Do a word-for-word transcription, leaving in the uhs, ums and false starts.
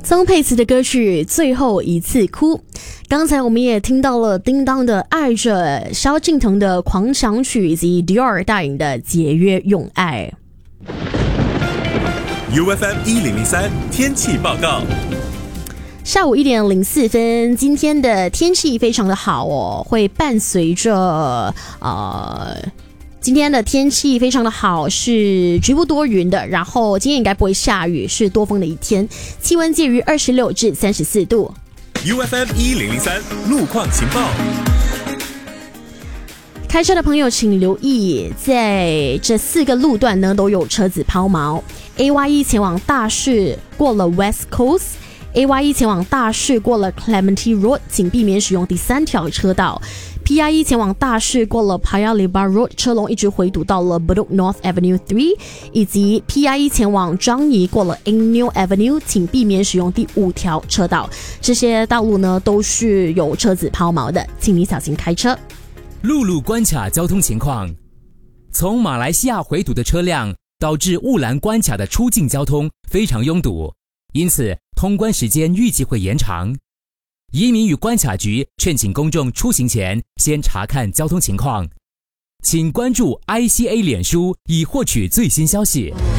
曾沛慈的歌曲《最后一次哭》，刚才我们也听到了叮当的《爱着》，萧敬腾的《狂想曲》以及 Dior 大颖的《节约用爱》。 U F M 一零零三天气报告。 下午一点零四分，今天的天气非常的好哦，会伴随着呃。今天的天气非常的好，是局部多云的，然后今天应该不会下雨，是多风的一天，气温介于二十六至三十四度。 U F M 一零零三路况情报。 开车的朋友请留意，在这四个路段呢都有车子抛锚。A Y 一 前往大市过了 West Coast，A Y 一 前往大市过了 Clementi Road， 请避免使用第三条车道。P I 一 前往大市过了 Paya Lebar Road， 车龙一直回堵到了 Bedok North Avenue 三， 以及 P I 一 前往樟宜过了 Eng Avenue， 请避免使用第五条车道。这些道路呢都是有车子抛锚的，请你小心开车。 陆路关卡交通情况：从马来西亚回堵的车辆导致雾兰关卡的出境交通非常拥堵，因此通关时间预计会延长。移民与关卡局劝请公众出行前先查看交通情况，请关注 I C A 脸书以获取最新消息。